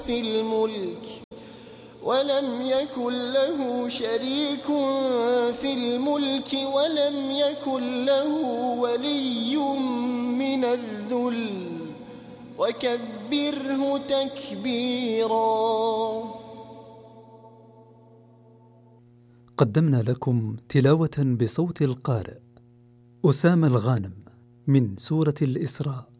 في الملك ولم يكن له شريك في الملك ولم يكن له ولي من الذل وكبره تكبيرا. قدمنا لكم تلاوة بصوت القارئ أسامة الغانم من سورة الإسراء.